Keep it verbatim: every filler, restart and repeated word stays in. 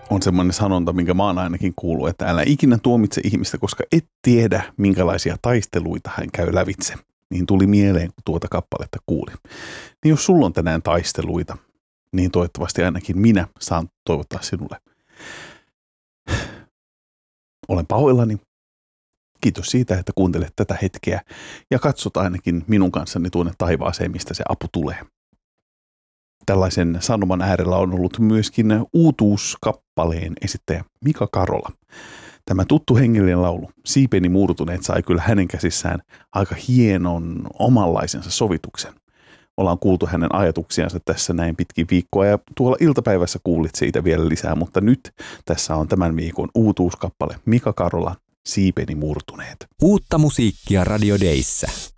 on semmoinen sanonta, minkä mä oon ainakin kuullut, että älä ikinä tuomitse ihmistä, koska et tiedä, minkälaisia taisteluita hän käy lävitse. Niin tuli mieleen, kun tuota kappaletta kuulin. Niin jos sulla on tänään taisteluita, niin toivottavasti ainakin minä saan toivottaa sinulle. Olen pahoillani. Kiitos siitä, että kuuntelet tätä hetkeä ja katsot ainakin minun kanssani tuonne taivaaseen, mistä se apu tulee. Tällaisen sanoman äärellä on ollut myöskin uutuuskappaleen esittäjä Mika Karola. Tämä tuttu hengellinen laulu, Siipeni murtuneet, sai kyllä hänen käsissään aika hienon omanlaisensa sovituksen. Ollaan kuultu hänen ajatuksiansa tässä näin pitkin viikkoa ja tuolla iltapäivässä kuulit siitä vielä lisää, mutta nyt tässä on tämän viikon uutuuskappale Mika Karola, Siipeni murtuneet. Uutta musiikkia Radio Dayssä.